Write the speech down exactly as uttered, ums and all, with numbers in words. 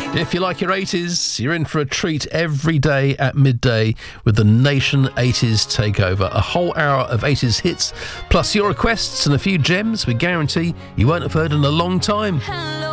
If you like your eighties, you're in for a treat every day at midday with the Nation eighties Takeover. A whole hour of eighties hits, plus your requests and a few gems we guarantee you won't have heard in a long time. Hello.